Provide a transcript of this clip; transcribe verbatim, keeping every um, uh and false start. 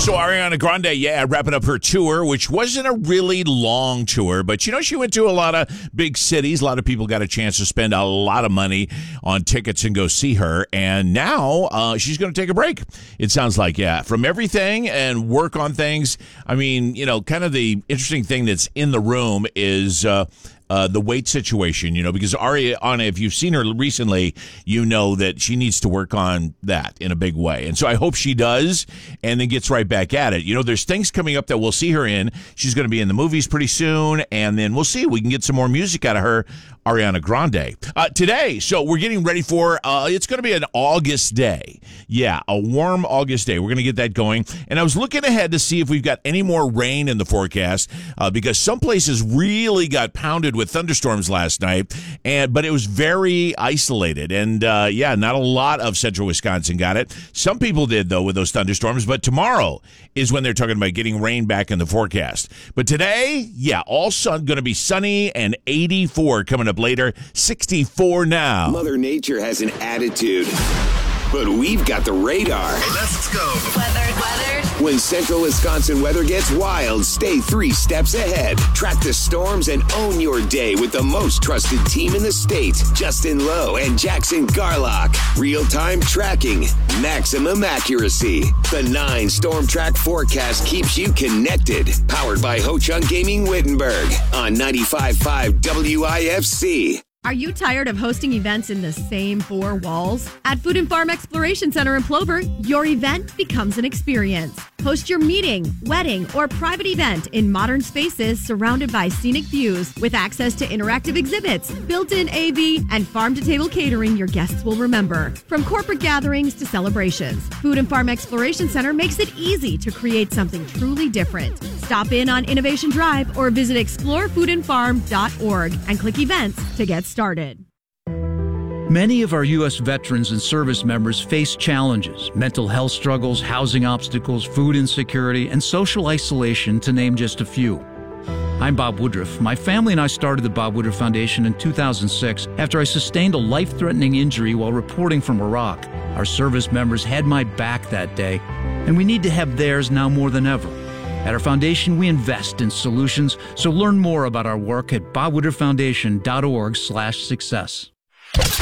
So Ariana Grande, yeah, wrapping up her tour, which wasn't a really long tour, but you know, she went to a lot of big cities. A lot of people got a chance to spend a lot of money on tickets and go see her. And now uh, she's going to take a break. It sounds like, yeah, from everything and work on things. I mean, you know, kind of the interesting thing that's in the room is uh, Uh, the weight situation, you know, because Ariana, if you've seen her recently, you know that she needs to work on that in a big way. And so I hope she does and then gets right back at it. You know, there's things coming up that we'll see her in. She's going to be in the movies pretty soon, and then we'll see. We can get some more music out of her, Ariana Grande. Uh, today, so we're getting ready for, uh, it's going to be an August day. Yeah, a warm August day. We're going to get that going. And I was looking ahead to see if we've got any more rain in the forecast, uh, because some places really got pounded with thunderstorms last night, and but it was very isolated, and uh, yeah, not a lot of central Wisconsin got it. Some people did, though, with those thunderstorms, but tomorrow is when they're talking about getting rain back in the forecast. But today, yeah, all sun, going to be sunny and eighty-four coming up later, sixty-four now. Mother Nature has an attitude, but we've got the radar. Let's go. Weather, weather. When central Wisconsin weather gets wild, stay three steps ahead. Track the storms and own your day with the most trusted team in the state, Justin Lowe and Jackson Garlock. Real-time tracking, maximum accuracy. The nine Storm Track forecast keeps you connected. Powered by Ho Chunk Gaming Wittenberg on ninety-five point five W I F C. Are you tired of hosting events in the same four walls? At Food and Farm Exploration Center in Plover, your event becomes an experience. Host your meeting, wedding, or private event in modern spaces surrounded by scenic views with access to interactive exhibits, built-in A V, and farm-to-table catering your guests will remember. From corporate gatherings to celebrations, Food and Farm Exploration Center makes it easy to create something truly different. Stop in on Innovation Drive or visit explore food and farm dot org and click events to get started. Many of our U S veterans and service members face challenges, mental health struggles, housing obstacles, food insecurity, and social isolation, to name just a few. I'm Bob Woodruff. My family and I started the Bob Woodruff Foundation in two thousand six after I sustained a life-threatening injury while reporting from Iraq. Our service members had my back that day, and we need to have theirs now more than ever. At our foundation, we invest in solutions, so learn more about our work at bob woodruff foundation dot org slash success.